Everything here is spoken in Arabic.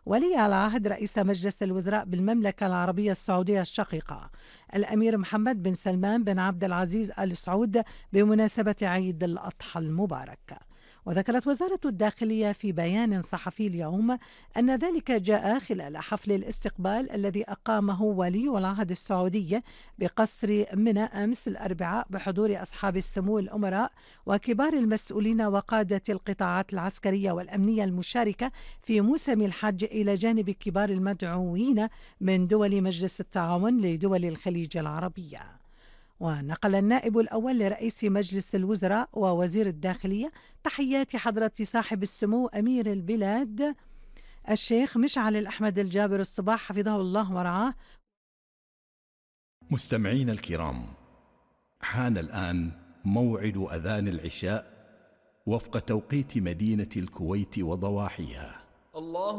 ولي العهد رئيس مجلس الوزراء بالمملكة العربية السعودية الشقيقة الأمير محمد بن سلمان بن عبد العزيز آل سعود بمناسبة عيد الأضحى المبارك. وذكرت وزارة الداخلية في بيان صحفي اليوم أن ذلك جاء خلال حفل الاستقبال الذي أقامه ولي العهد السعودي بقصر منى أمس الأربعاء بحضور أصحاب السمو الأمراء وكبار المسؤولين وقادة القطاعات العسكرية والأمنية المشاركة في موسم الحج إلى جانب كبار المدعوين من دول مجلس التعاون لدول الخليج العربية. ونقل النائب الأول لرئيس مجلس الوزراء ووزير الداخلية تحيات حضرة صاحب السمو أمير البلاد الشيخ مشعل الأحمد الجابر الصباح حفظه الله ورعاه. مستمعين الكرام، حان الآن موعد أذان العشاء وفق توقيت مدينة الكويت وضواحيها. الله